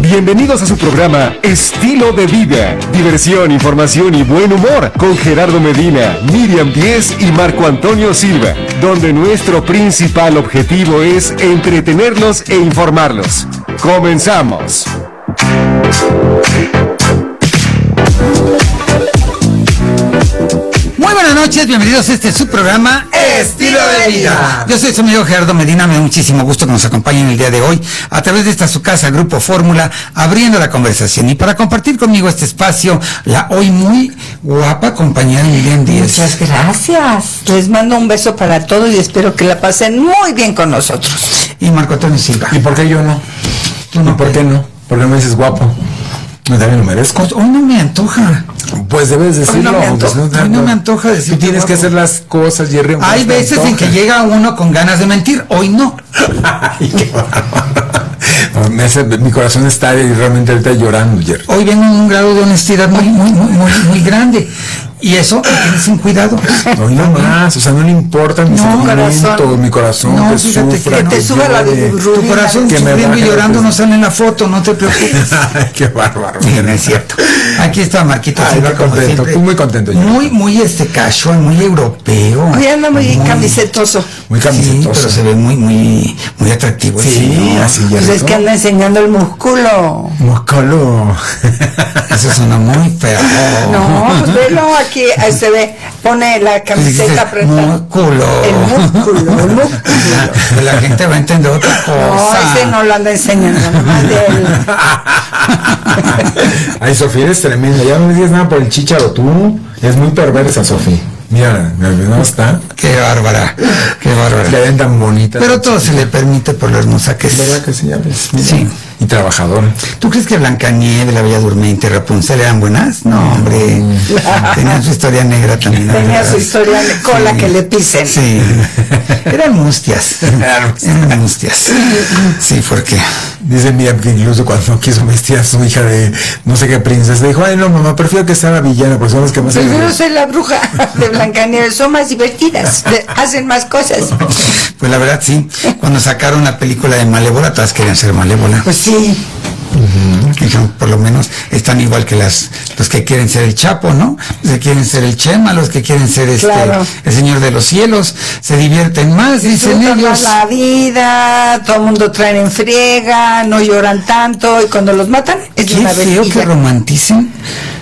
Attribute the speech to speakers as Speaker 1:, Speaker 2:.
Speaker 1: Bienvenidos a su programa Estilo de Vida. Diversión, información y buen humor con Gerardo Medina, Miriam Díez y Marco Antonio Silva, donde nuestro principal objetivo es entretenerlos e informarlos. ¡Comenzamos!
Speaker 2: Muy buenas noches, bienvenidos a este su programa Estilo de Vida. Yo soy su amigo Gerardo Medina, me da muchísimo gusto que nos acompañen el día de hoy a través de esta su casa, Grupo Fórmula, abriendo la conversación. Y para compartir conmigo este espacio, la hoy muy guapa compañera Miriam Díez.
Speaker 3: Muchas gracias. Les mando un beso para todos y espero que la pasen muy bien con nosotros.
Speaker 2: Y Marco Antonio Silva.
Speaker 4: ¿Y por qué yo no?
Speaker 2: ¿Tú no?
Speaker 4: ¿Y por qué no? ¿Por qué me dices guapo? ¿No también lo merezco?
Speaker 2: Pues hoy no me antoja.
Speaker 4: Pues debes decirlo.
Speaker 2: Hoy no me antoja decir.
Speaker 4: Tú tienes que hacer las cosas, Jerry.
Speaker 2: Hay veces en que llega uno con ganas de mentir, hoy no.
Speaker 4: Ay, qué mi corazón está realmente ahorita llorando, Jerry.
Speaker 2: Hoy vengo en un grado de honestidad muy grande. Y eso me tiene sin cuidado.
Speaker 4: Hoy no más, o sea, no le importa mi sentimiento, mi corazón
Speaker 2: no,
Speaker 4: que sufra.
Speaker 3: Que te suba la
Speaker 2: tu corazón que sufriendo y llorando no sale en la foto, no te preocupes.
Speaker 4: Ay, qué bárbaro.
Speaker 2: Sí, no es cierto. Aquí está Marquito.
Speaker 4: Ay, muy contento, tú muy contento.
Speaker 2: Muy casual, muy europeo.
Speaker 3: Hoy anda muy camisetoso.
Speaker 4: Muy camisetoso.
Speaker 2: Sí, pero se ve muy atractivo.
Speaker 4: Sí, así ya.
Speaker 3: Pues es que anda enseñando el músculo.
Speaker 4: Músculo.
Speaker 2: Eso suena muy feo.
Speaker 3: No, pues velo aquí, ahí se ve, pone la camiseta apretada.
Speaker 2: Músculo.
Speaker 3: El músculo.
Speaker 2: Pues la gente va a entender otra cosa.
Speaker 3: No, ese no lo anda enseñando, nomás de él.
Speaker 4: Ay, Sofía, eres tremenda. Ya no me digas nada por el chícharo, tú. Es muy perversa, Sofía. Mira, ¿no está?
Speaker 2: Qué bárbara.
Speaker 4: Le ven tan bonita.
Speaker 2: Pero todo se le permite por lo hermosa que es.
Speaker 4: ¿Verdad que sí? Ya ves. Mira.
Speaker 2: Sí.
Speaker 4: Y trabajadora.
Speaker 2: ¿Tú crees que Blancanieves, La Bella Durmiente y Rapunzel eran buenas? No, hombre. Tenían su historia negra también.
Speaker 3: Tenía su historia de cola que le pisen.
Speaker 2: Sí. Eran mustias. Eran mustias. Sí, porque
Speaker 4: dice Miriam que incluso cuando quiso vestir a su hija de no sé qué princesa, dijo, ay no mamá, prefiero que sea la villana, porque son las que más...
Speaker 3: Prefiero ser la bruja de Blancanieves, son más divertidas, hacen más cosas.
Speaker 2: Pues la verdad sí, cuando sacaron la película de Malévola, todas querían ser Malévola.
Speaker 3: Pues sí.
Speaker 2: Dijeron, por lo menos están igual que los que quieren ser el Chapo, ¿no? Los que quieren ser el Chema, los que quieren ser
Speaker 3: claro.
Speaker 2: El Señor de los Cielos, se divierten más, dicen ellos.
Speaker 3: La vida, todo el mundo traen en friega, no lloran tanto y cuando los matan es
Speaker 2: qué
Speaker 3: una
Speaker 2: feo
Speaker 3: vergüenza.
Speaker 2: que romanticen